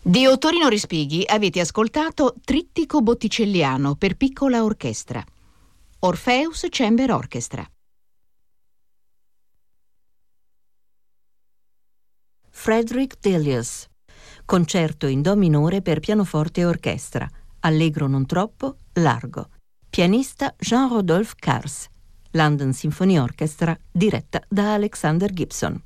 Di Ottorino Respighi avete ascoltato Trittico botticelliano per piccola orchestra. Orpheus Chamber Orchestra. Frederick Delius. Concerto in do minore per pianoforte e orchestra. Allegro non troppo, largo. Pianista Jean-Rodolphe Cars. London Symphony Orchestra, diretta da Alexander Gibson.